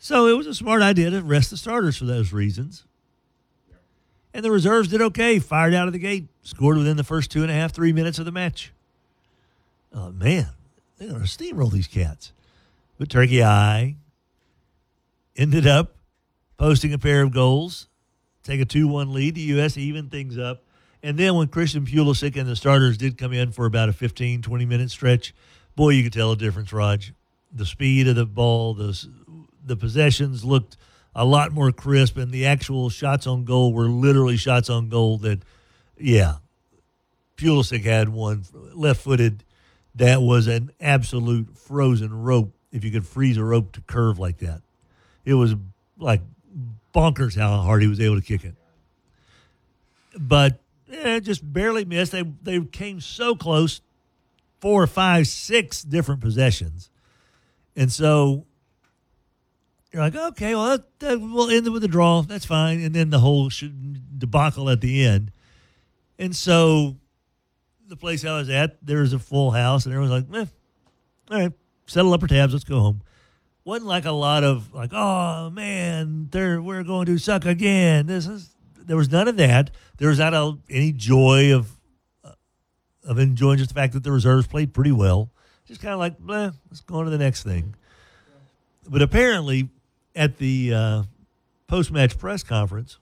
So it was a smart idea to rest the starters for those reasons. And the reserves did okay, fired out of the gate, scored within the first 2.5, 3 minutes of the match. Oh, man, they're going to steamroll these cats. But Turkey Eye ended up posting a pair of goals, take a 2-1 lead. The U.S. even things up. And then when Christian Pulisic and the starters did come in for about a 15, 20-minute stretch, boy, you could tell a difference, Raj. The speed of the ball, the possessions looked a lot more crisp, and the actual shots on goal were literally shots on goal that, yeah, Pulisic had one left-footed that was an absolute frozen rope, if you could freeze a rope to curve like that. It was like bonkers how hard he was able to kick it. But just barely missed. They came so close, 4, 5, 6 different possessions. And so you're like, okay, well, we'll end it with a draw. That's fine. And then the whole debacle at the end. And so the place I was at, there was a full house, and everyone's like, all right, settle upper tabs, let's go home. Wasn't like a lot of like, oh, man, we're going to suck again. There was none of that. There was not any joy of enjoying just the fact that the reserves played pretty well. Just kind of like, let's go on to the next thing. But apparently, at the post-match press conference,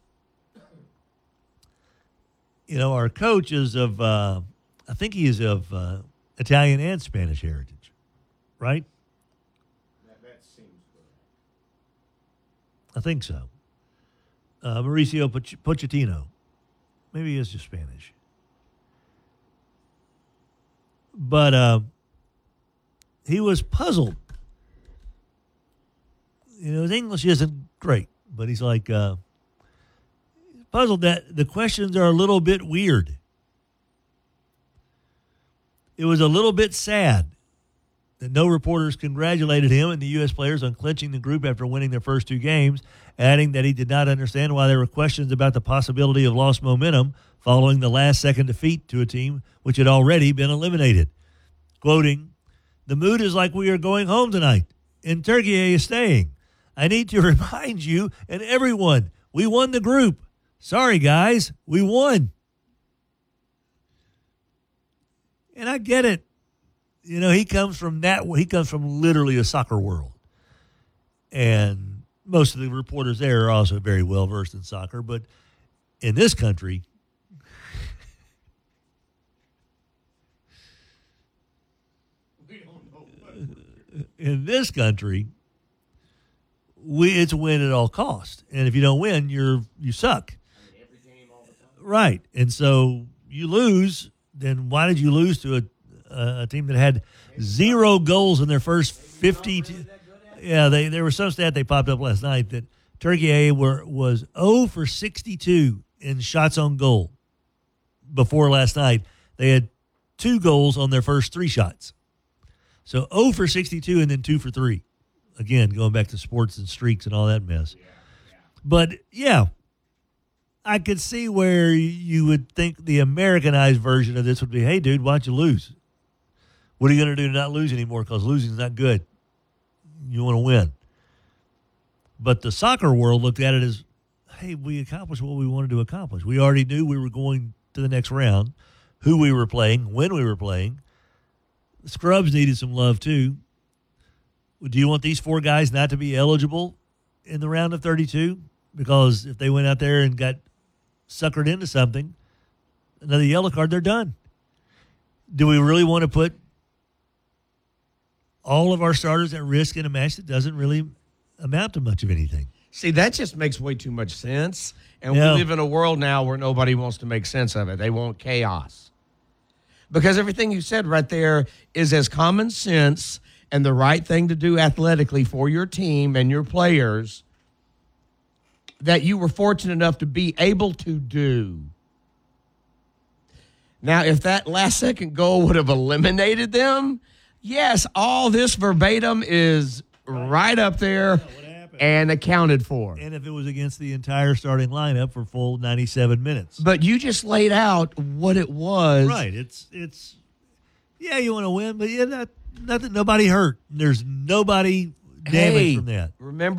our coach is of, I think he is of Italian and Spanish heritage, right? That seems good. I think so. Mauricio Pochettino. Maybe he is just Spanish. But he was puzzled. His English isn't great, but he's like puzzled that the questions are a little bit weird. It was a little bit sad that no reporters congratulated him and the U.S. players on clinching the group after winning their first 2 games, adding that he did not understand why there were questions about the possibility of lost momentum following the last-second defeat to a team which had already been eliminated. Quoting, "The mood is like we are going home tonight, and Turkey is staying. I need to remind you and everyone, we won the group. Sorry, guys, we won." And I get it. He comes from literally a soccer world. And most of the reporters there are also very well versed in soccer. But in this country, it's win at all costs. And if you don't win, you suck. Every game, all the time. Right. And so you lose. Then why did you lose to a team that had 0 goals in their first 50? Yeah, there was some stat they popped up last night that Turkey was 0 for 62 in shots on goal before last night. They had 2 goals on their first 3 shots. So 0 for 62 and then 2 for 3. Again, going back to sports and streaks and all that mess. Yeah. But, yeah, I could see where you would think the Americanized version of this would be, hey, dude, why don't you lose? What are you going to do to not lose anymore? Because losing is not good. You want to win. But the soccer world looked at it as, hey, we accomplished what we wanted to accomplish. We already knew we were going to the next round, who we were playing, when we were playing. The scrubs needed some love, too. Do you want these 4 guys not to be eligible in the round of 32? Because if they went out there and got suckered into something, another yellow card, they're done. Do we really want to put all of our starters at risk in a match that doesn't really amount to much of anything? See, that just makes way too much sense. And Yeah. we live in a world now where nobody wants to make sense of it. They want chaos. Because everything you said right there is as common sense and the right thing to do athletically for your team and your players that you were fortunate enough to be able to do. Now, if that last-second goal would have eliminated them, yes, all this verbatim is right up there and accounted for. And if it was against the entire starting lineup for full 97 minutes. But you just laid out what it was. Right. It's yeah, you want to win, but nobody hurt. There's nobody damaged from that. Remember